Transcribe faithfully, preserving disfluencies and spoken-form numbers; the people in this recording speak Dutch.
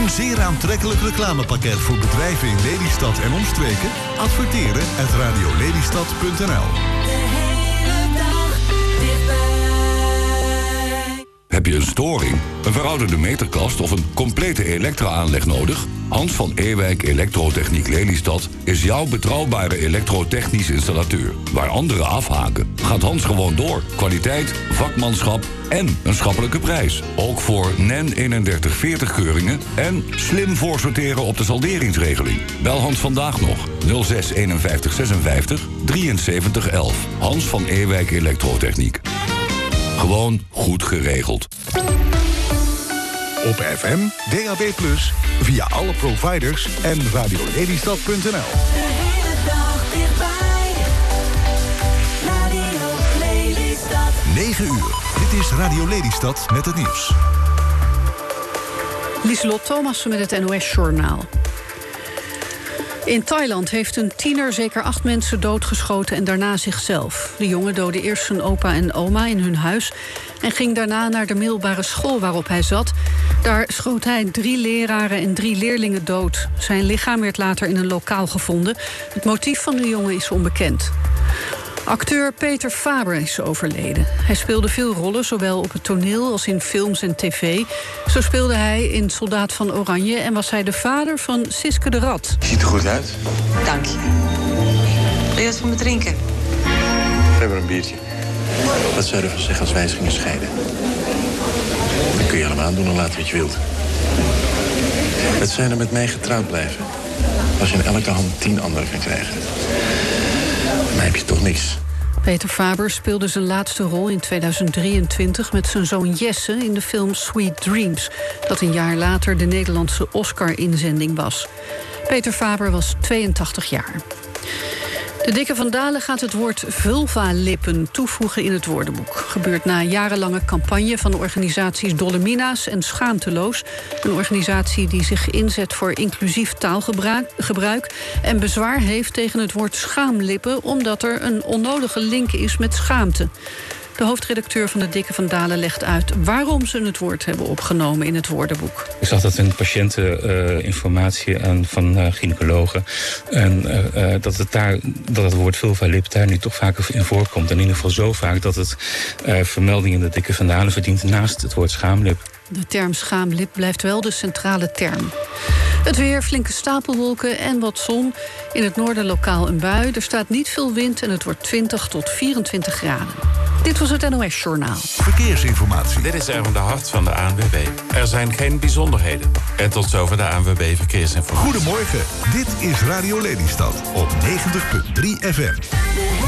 Een zeer aantrekkelijk reclamepakket voor bedrijven in Lelystad en omstreken? Adverteren at radiolelystad punt n l. Heb je een storing, een verouderde meterkast of een complete elektra-aanleg nodig? Hans van Ewijk Elektrotechniek Lelystad is jouw betrouwbare elektrotechnisch installateur. Waar anderen afhaken, gaat Hans gewoon door. Kwaliteit, vakmanschap en een schappelijke prijs. Ook voor N E N eenendertig veertig keuringen en slim voorsorteren op de salderingsregeling. Bel Hans vandaag nog nul zes eenenvijftig zesenvijftig drieënzeventig elf. Hans van Ewijk Elektrotechniek. Gewoon goed geregeld. Op F M, D A B plus, via alle providers en radiolelystad punt n l. De hele dag dichtbij. Radio Lelystad. negen uur. Dit is Radio Lelystad met het nieuws. Lieselot Thomassen met het N O S-journaal. In Thailand heeft een tiener zeker acht mensen doodgeschoten en daarna zichzelf. De jongen doodde eerst zijn opa en oma in hun huis en ging daarna naar de middelbare school waarop hij zat. Daar schoot hij drie leraren en drie leerlingen dood. Zijn lichaam werd later in een lokaal gevonden. Het motief van de jongen is onbekend. Acteur Peter Faber is overleden. Hij speelde veel rollen, zowel op het toneel als in films en tv. Zo speelde hij in Soldaat van Oranje en was hij de vader van Siske de Rat. Je ziet er goed uit. Dank je. Wil je wat van me drinken? Geef maar een biertje. Wat zou je ervan zeggen als wij eens gingen scheiden? Dan kun je allemaal doen en laten wat je wilt. Het zijn er met mij getrouwd blijven. Als je in elke hand tien anderen kan krijgen. Dan heb je toch niks. Peter Faber speelde zijn laatste rol in tweeduizend drieëntwintig met zijn zoon Jesse in de film Sweet Dreams, dat een jaar later de Nederlandse Oscar-inzending was. Peter Faber was tweeëntachtig jaar. De Dikke van Dalen gaat het woord vulva-lippen toevoegen in het woordenboek. Gebeurt na een jarenlange campagne van de organisaties Dolomina's en Schaamteloos. Een organisatie die zich inzet voor inclusief taalgebruik en bezwaar heeft tegen het woord schaamlippen, omdat er een onnodige link is met schaamte. De hoofdredacteur van de Dikke van Dalen legt uit waarom ze het woord hebben opgenomen in het woordenboek. Ik zag dat in patiënteninformatie uh, van uh, gynaecologen. En uh, uh, dat, het daar, dat het woord vulva-lip daar nu toch vaker in voorkomt. En in ieder geval zo vaak dat het uh, vermelding in de Dikke van Dalen verdient naast het woord schaamlip. De term schaamlip blijft wel de centrale term. Het weer, flinke stapelwolken en wat zon. In het noorden lokaal een bui. Er staat niet veel wind en het wordt twintig tot vierentwintig graden. Dit was het N O S-journaal. Verkeersinformatie. Dit is Erwin de Hart van de A N W B. Er zijn geen bijzonderheden. En tot zover de A N W B Verkeersinformatie. Goedemorgen, dit is Radio Lelystad op negentig punt drie F M.